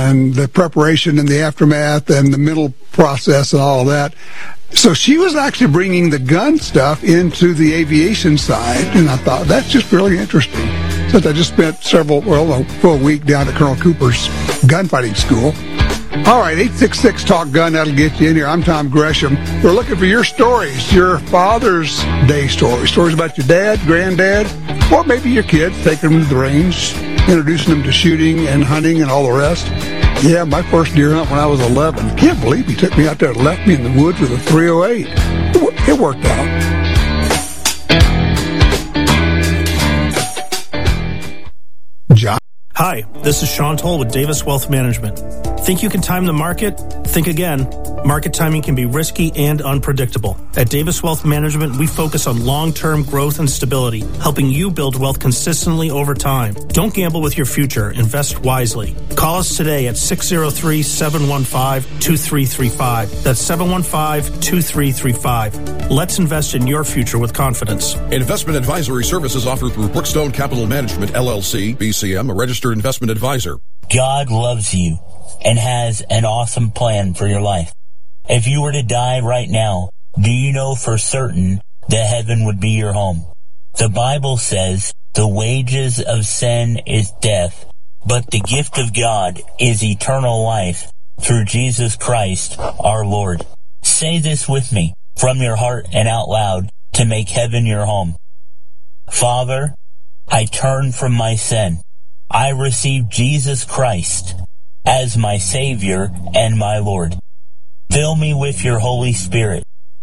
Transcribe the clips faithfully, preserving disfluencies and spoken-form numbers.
and the preparation and the aftermath and the mental process and all of that. So she was actually bringing the gun stuff into the aviation side, and I thought, that's just really interesting. Since I just spent several, well, a full week down at Colonel Cooper's gunfighting school. All right, eight six six, talk gun, that'll get you in here. I'm Tom Gresham. We're looking for your stories, your Father's Day stories, stories about your dad, granddad, or maybe your kids, taking them to the range, introducing them to shooting and hunting and all the rest. Yeah, my first deer hunt when I was eleven. Can't believe he took me out there and left me in the woods with a three oh eight. It worked out. John? Hi, this is Sean Toll with Davis Wealth Management. Think you can time the market? Think again. Market timing can be risky and unpredictable. At Davis Wealth Management, we focus on long-term growth and stability, helping you build wealth consistently over time. Don't gamble with your future. Invest wisely. Call us today at six oh three, seven one five, two three three five. That's seven one five, two three three five. Let's invest in your future with confidence. Investment advisory services offered through Brookstone Capital Management, L L C, B C M, a registered investment advisor. God loves you and has an awesome plan for your life. If you were to die right now, do you know for certain that heaven would be your home? The Bible says the wages of sin is death, but the gift of God is eternal life through Jesus Christ our Lord. Say this with me from your heart and out loud to make heaven your home. Father, I turn from my sin. I receive Jesus Christ as my Savior and my Lord. Fill me with your Holy Spirit.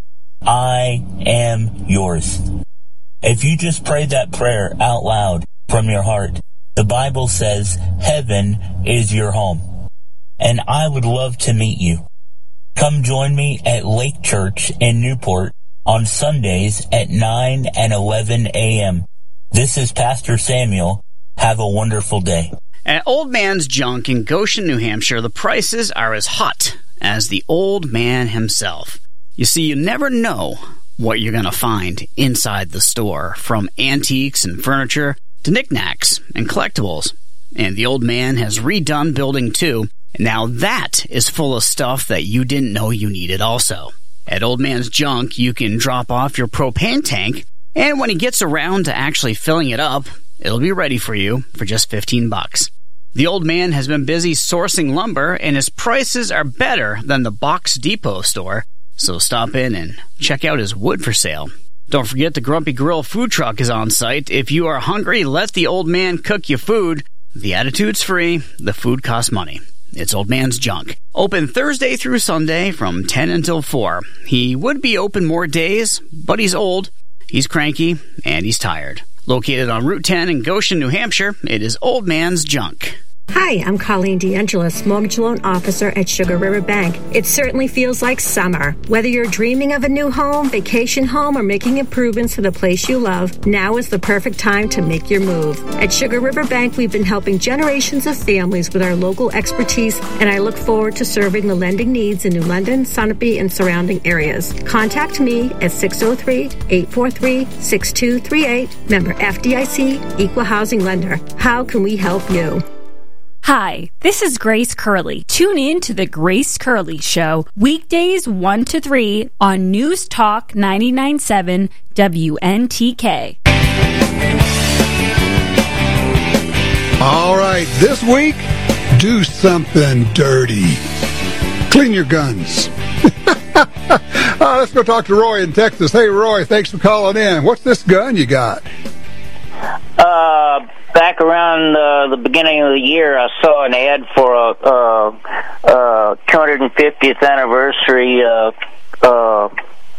I am yours. If you just prayed that prayer out loud from your heart, the Bible says heaven is your home. And I would love to meet you. Come join me at Lake Church in Newport on Sundays at nine and eleven a.m. This is Pastor Samuel. Have a wonderful day. At Old Man's Junk in Goshen, New Hampshire, the prices are as hot as the old man himself. You see, you never know what you're going to find inside the store, from antiques and furniture to knickknacks and collectibles. And the old man has redone Building two, and now that is full of stuff that you didn't know you needed also. At Old Man's Junk, you can drop off your propane tank, and when he gets around to actually filling it up, it'll be ready for you for just fifteen bucks. The old man has been busy sourcing lumber, and his prices are better than the Box Depot store, so stop in and check out his wood for sale. Don't forget the Grumpy Grill food truck is on site. If you are hungry, let the old man cook you food. The attitude's free, the food costs money. It's Old Man's Junk. Open Thursday through Sunday from ten until four. He would be open more days, but he's old, he's cranky, and he's tired. Located on Route ten in Goshen, New Hampshire, it is Old Man's Junk. Hi, I'm Colleen D'Angelis, Mortgage Loan Officer at Sugar River Bank. It certainly feels like summer. Whether you're dreaming of a new home, vacation home, or making improvements to the place you love, now is the perfect time to make your move. At Sugar River Bank, we've been helping generations of families with our local expertise, and I look forward to serving the lending needs in New London, Sunapee, and surrounding areas. Contact me at six oh three, eight four three, six two three eight, member F D I C, Equal Housing Lender. How can we help you? Hi, this is Grace Curley. Tune in to the Grace Curley Show, weekdays one to three on News Talk ninety-nine point seven W N T K. All right, this week, do something dirty. Clean your guns. uh, let's go talk to Roy in Texas. Hey, Roy, thanks for calling in. What's this gun you got? Uh... Back around uh, the beginning of the year, I saw an ad for a uh, uh, two hundred fiftieth anniversary uh, uh,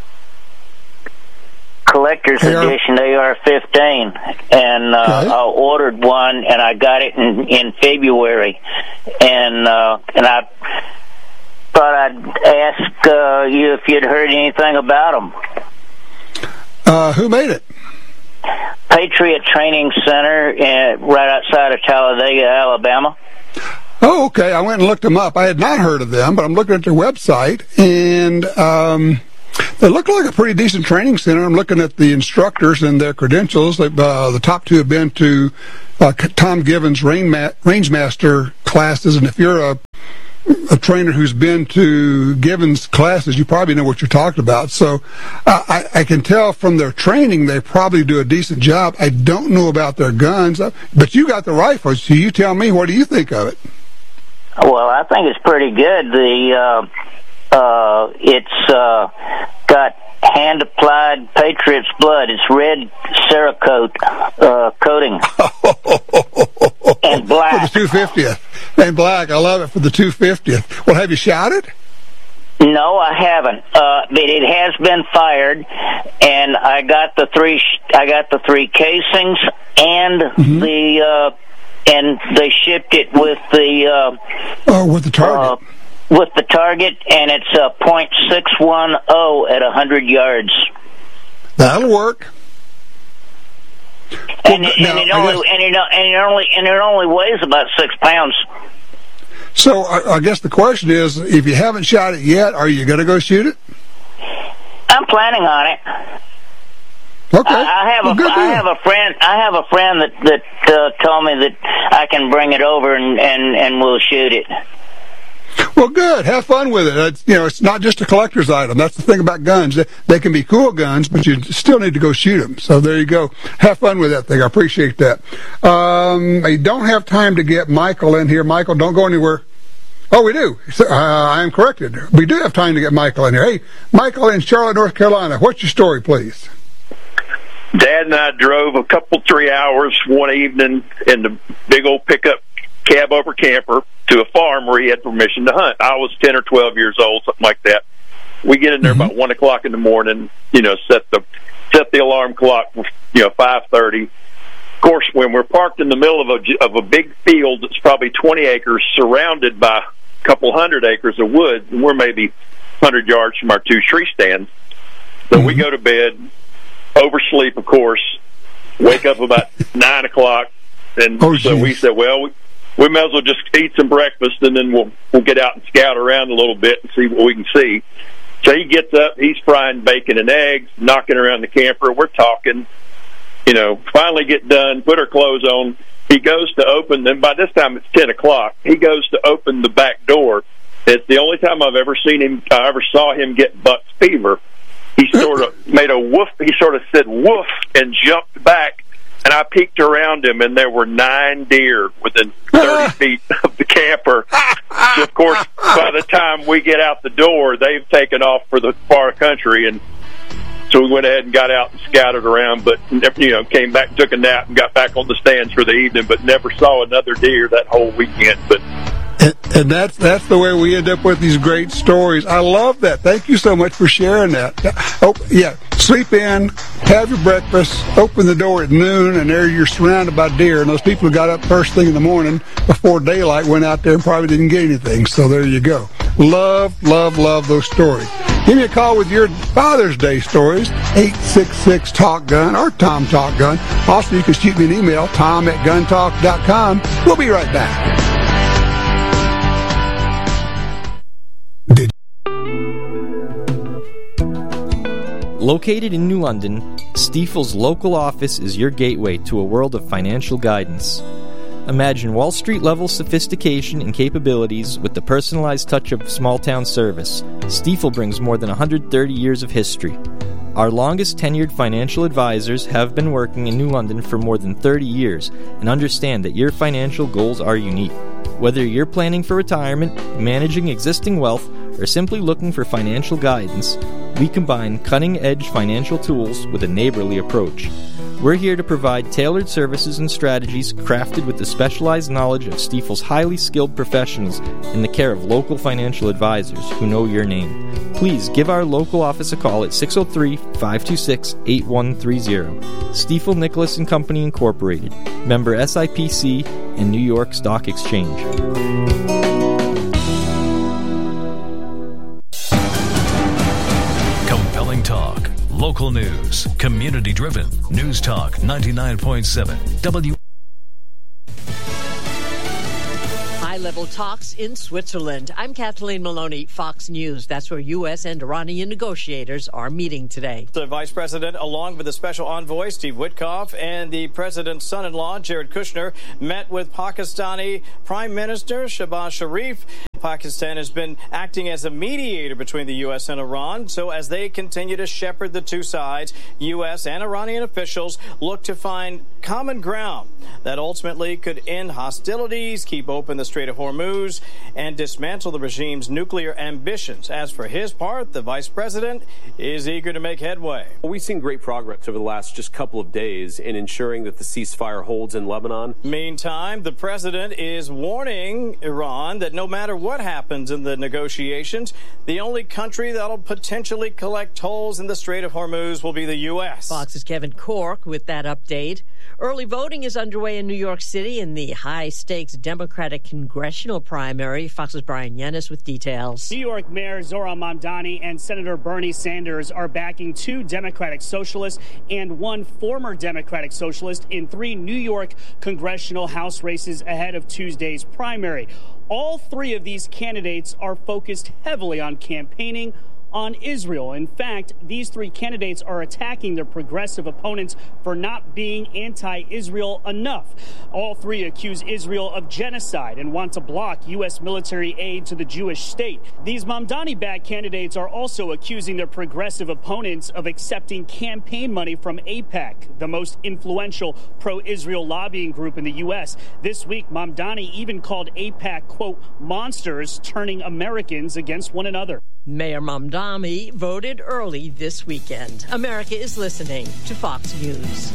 collector's A R edition A R fifteen, and uh, okay. I ordered one, and I got it in, in February, and uh, and I thought I'd ask uh, you if you'd heard anything about them. Uh, who made it? Patriot Training Center uh, right outside of Talladega, Alabama. Oh, okay. I went and looked them up. I had not heard of them, but I'm looking at their website, and um, It looked like a pretty decent training center. I'm looking at the instructors and their credentials. Uh, the top two have been to uh, Tom Givens' Rangemaster classes, and if you're a a trainer who's been to Givens classes, you probably know what you're talking about. So uh, I, I can tell from their training they probably do a decent job. I don't know about their guns, but you got the rifles, so you tell me, what do you think of it? Well, I think it's pretty good. The uh, uh, it's uh, got hand-applied Patriot's blood. It's red Cerakote uh, coating. And black. For the two fiftieth. And black. I love it for the two fiftieth. Well, have you shot it? No, I haven't. Uh, but it has been fired, and I got the three. I got the three casings, and mm-hmm. the uh, and they shipped it with the. Uh, oh, with the target. Uh, with the target, and it's a point six one zero at a hundred yards. That'll work. And, well, it, now, and, it only, and, it, and it only and it only weighs about six pounds. So I, I guess the question is, if you haven't shot it yet, are you going to go shoot it? I'm planning on it. Okay. I, I have well, a good I deal. have a friend. I have a friend that that uh, told me that I can bring it over and, and, and we'll shoot it. Well, good. Have fun with it. It's, you know, it's not just a collector's item. That's the thing about guns. They, they can be cool guns, but you still need to go shoot them. So there you go. Have fun with that thing. I appreciate that. Um, I don't have time to get Michael in here. Michael, don't go anywhere. Oh, we do. So, uh, I am corrected. We do have time to get Michael in here. Hey, Michael in Charlotte, North Carolina. What's your story, please? Dad and I drove a couple, three hours one evening in the big old pickup cab over camper to a farm where he had permission to hunt. I was ten or twelve years old, something like that. We get in there mm-hmm. about one o'clock in the morning, you know, set the set the alarm clock for, you know, five thirty. Of course, when we're parked in the middle of a, of a big field that's probably twenty acres surrounded by a couple hundred acres of woods, and we're maybe one hundred yards from our two tree stands. So mm-hmm. we go to bed, oversleep, of course, wake up about nine o'clock, and oh, so geez. we said, well, we, we may as well just eat some breakfast, and then we'll we'll get out and scout around a little bit and see what we can see. So he gets up, he's frying bacon and eggs, knocking around the camper. We're talking, you know, finally get done, put our clothes on. He goes to open, and by this time it's ten o'clock. He goes to open the back door. It's the only time I've ever seen him, I ever saw him get buck fever. He sort of made a woof, he sort of said woof and jumped back. And I peeked around him, and there were nine deer within thirty feet of the camper. So, of course, by the time we get out the door, they've taken off for the far country. And so we went ahead and got out and scouted around, but, you know, came back, took a nap, and got back on the stands for the evening, but never saw another deer that whole weekend. But And, and that's that's the way we end up with these great stories. I love that. Thank you so much for sharing that. Oh, yeah, sleep in, have your breakfast, open the door at noon, and there you're surrounded by deer. And those people who got up first thing in the morning before daylight went out there and probably didn't get anything. So there you go. Love, love, love those stories. Give me a call with your Father's Day stories, eight six six, talk gun or Tom Talk Gun. Also, you can shoot me an email, tom at gun talk dot com. We'll be right back. Located in New London, Stifel's local office is your gateway to a world of financial guidance. Imagine Wall Street-level sophistication and capabilities with the personalized touch of small-town service. Stifel brings more than one hundred thirty years of history. Our longest tenured financial advisors have been working in New London for more than thirty years and understand that your financial goals are unique. Whether you're planning for retirement, managing existing wealth, or simply looking for financial guidance, we combine cutting-edge financial tools with a neighborly approach. We're here to provide tailored services and strategies crafted with the specialized knowledge of Stifel's highly skilled professionals in the care of local financial advisors who know your name. Please give our local office a call at six oh three, five two six, eight one three zero. Stifel Nicholas and Company Incorporated, member S I P C and New York Stock Exchange. Compelling talk, local news, community-driven. News Talk ninety-nine point seven W. High-level talks in Switzerland. I'm Kathleen Maloney, Fox News. That's where U S and Iranian negotiators are meeting today. The vice president, along with the special envoy, Steve Witkoff, and the president's son-in-law, Jared Kushner, met with Pakistani Prime Minister Shehbaz Sharif. Pakistan has been acting as a mediator between the U S and Iran. So as they continue to shepherd the two sides, U S and Iranian officials look to find common ground that ultimately could end hostilities, keep open the Strait of Hormuz, and dismantle the regime's nuclear ambitions. As for his part, the vice president is eager to make headway. Well, we've seen great progress over the last just couple of days in ensuring that the ceasefire holds in Lebanon. Meantime, the president is warning Iran that no matter what happens in the negotiations, the only country that'll potentially collect tolls in the Strait of Hormuz will be the U S. Fox's Kevin Corke with that update. Early voting is underway in New York City in the high-stakes Democratic congressional primary. Fox's Brian Yennis with details. New York Mayor Zohran Mamdani and Senator Bernie Sanders are backing two Democratic socialists and one former Democratic socialist in three New York congressional House races ahead of Tuesday's primary. All three of these candidates are focused heavily on campaigning on Israel. In fact, these three candidates are attacking their progressive opponents for not being anti-Israel enough. All three accuse Israel of genocide and want to block U S military aid to the Jewish state. These Mamdani-backed candidates are also accusing their progressive opponents of accepting campaign money from AIPAC, the most influential pro-Israel lobbying group in the U S. This week, Mamdani even called AIPAC, quote, monsters turning Americans against one another. Mayor Mamdani voted early this weekend. America is listening to Fox News.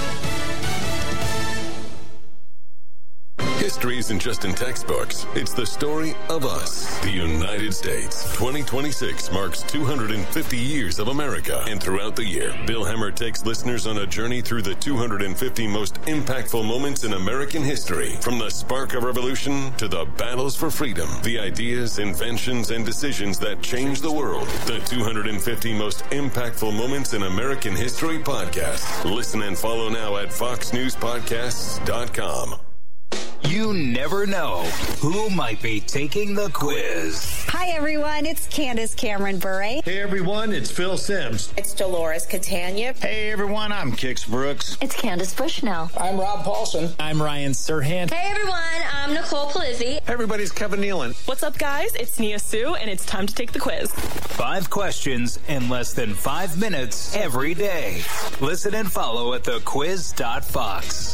History isn't just in textbooks. It's the story of us, the United States. twenty twenty-six marks two hundred fifty years of America. And throughout the year, Bill Hemmer takes listeners on a journey through the two hundred fifty most impactful moments in American history. From the spark of revolution to the battles for freedom, the ideas, inventions, and decisions that changed the world. The two hundred fifty most impactful moments in American history podcast. Listen and follow now at fox news podcasts dot com. You never know who might be taking the quiz. Hi, everyone. It's Candace Cameron Bure. Hey, everyone. It's Phil Sims. It's Dolores Catania. Hey, everyone. I'm Kix Brooks. It's Candace Bushnell. I'm Rob Paulson. I'm Ryan Serhant. Hey, everyone. I'm Nicole Palizzi. Hey, everybody's Kevin Nealon. What's up, guys? It's Nia Sue, and it's time to take the quiz. Five questions in less than five minutes every day. Listen and follow at the quiz dot fox.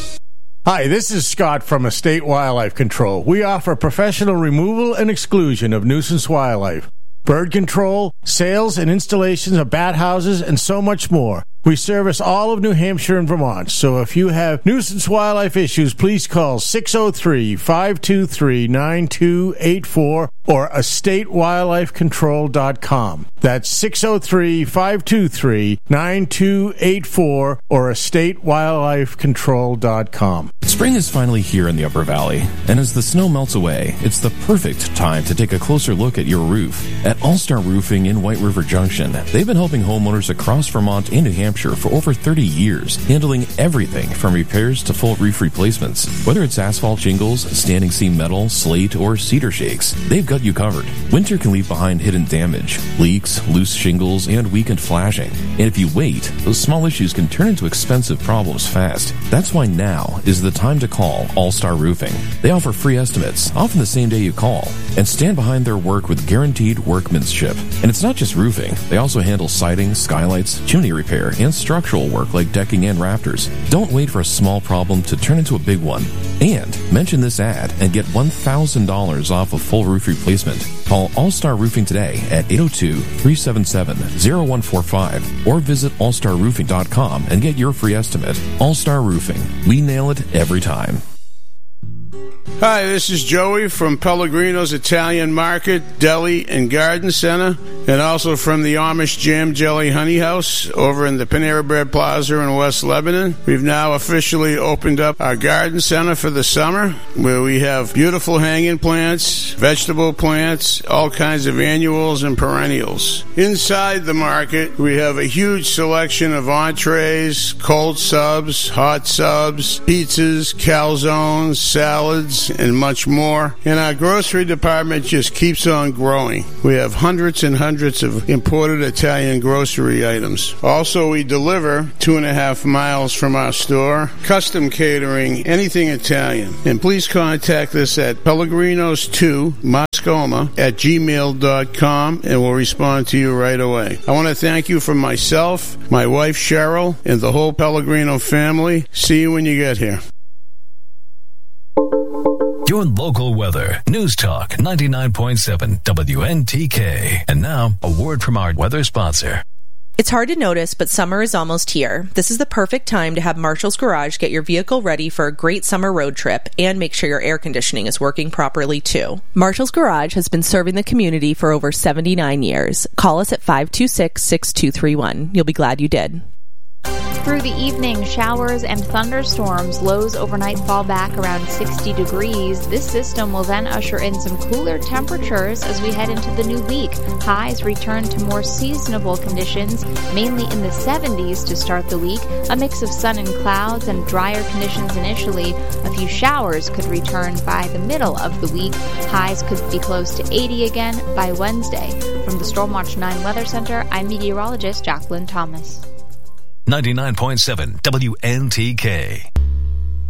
Hi, this is Scott from Estate Wildlife Control. We offer professional removal and exclusion of nuisance wildlife, bird control, sales and installations of bat houses, and so much more. We service all of New Hampshire and Vermont, so if you have nuisance wildlife issues, please call six oh three, five two three, nine two eight four or estate wildlife control dot com. That's six oh three, five two three, nine two eight four or estate wildlife control dot com. Spring is finally here in the Upper Valley, and as the snow melts away, it's the perfect time to take a closer look at your roof. At All-Star Roofing in White River Junction, they've been helping homeowners across Vermont and New Hampshire for over thirty years, handling everything from repairs to full roof replacements. Whether it's asphalt shingles, standing seam metal, slate, or cedar shakes, they've got you covered. Winter can leave behind hidden damage, leaks, loose shingles, and weakened flashing. And if you wait, those small issues can turn into expensive problems fast. That's why now is the time to call All-Star Roofing. They offer free estimates, often the same day you call, and stand behind their work with guaranteed workmanship. And it's not just roofing. They also handle siding, skylights, chimney repair, and structural work like decking and rafters. Don't wait for a small problem to turn into a big one. And mention this ad and get one thousand dollars off a full roof replacement. Call All-Star Roofing today at eight oh two, three seven seven, oh one four five or visit all star roofing dot com and get your free estimate. All-Star Roofing. We nail it every time. Hi, this is Joey from Pellegrino's Italian Market, Deli, and Garden Center And also from the Amish Jam Jelly Honey House over in the Panera Bread Plaza in West Lebanon. We've now officially opened up our garden center for the summer, where we have beautiful hanging plants, vegetable plants, all kinds of annuals and perennials. Inside the market, we have a huge selection of entrees, cold subs, hot subs, pizzas, calzones, salads, and much more. And our grocery department just keeps on growing. We have hundreds and hundreds of imported Italian grocery items. Also, we deliver two and a half miles from our store, custom catering, anything Italian. And please contact us at pellegrinos two moscoma at gmail dot com, and we'll respond to you right away. I want to thank you from myself, my wife Cheryl, and the whole Pellegrino family. See you when you get here. Your local weather. News Talk ninety-nine point seven W N T K. And now, a word from our weather sponsor. It's hard to notice, but summer is almost here. This is the perfect time to have Marshall's Garage get your vehicle ready for a great summer road trip and make sure your air conditioning is working properly, too. Marshall's Garage has been serving the community for over seventy-nine years. Call us at five two six, six two three one. You'll be glad you did. Through the evening, showers and thunderstorms. Lows overnight fall back around sixty degrees. This system will then usher in some cooler temperatures as we head into the new week. Highs return to more seasonable conditions, mainly in the seventies to start the week. A mix of sun and clouds and drier conditions initially. A few showers could return by the middle of the week. Highs could be close to eighty again by Wednesday. From the Stormwatch nine Weather Center, I'm meteorologist Jacqueline Thomas. ninety-nine point seven W N T K.